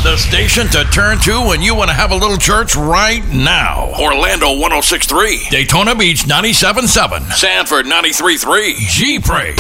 The station to turn to when you want to have a little church right now. Orlando 106.3. Daytona Beach 97.7. Sanford 93.3. G-Praise.